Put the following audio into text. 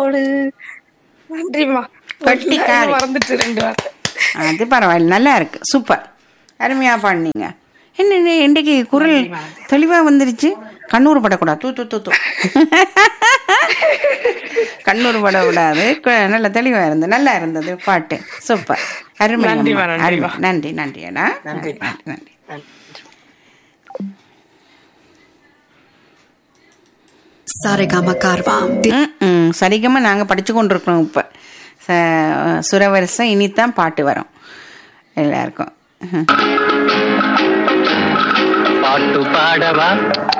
கட்டிக்காரனோடு. நன்றிம்மா. கட்டிக்காரி. மறந்துட்டு 2 வார்த்தை. அது பரவாயில்ல, நல்லா இருக்கு, சூப்பர், அருமையா பாடினீங்க. என்ன இன்றைக்கு குரல் தெளிவா வந்துருச்சு. கண்ணூர் படக்கூடாது, தூ தூ தூ தூ கண்ணூர் படக்கூடாது. நல்ல தெளிவா இருந்தது, நல்லா இருந்தது பாட்டு, சூப்பர், அருமை. நன்றிம்மா, நன்றிம்மா. நன்றி நன்றி அண்ணா, நன்றி. நன்றி. சரிகம கார்வா. சரிகம நாங்க படிச்சு கொண்டிருக்கிறோம் இப்ப. சுரவரிசை இனித்தான் பாட்டு வரும் எல்லாருக்கும். பாட்டு பாடவா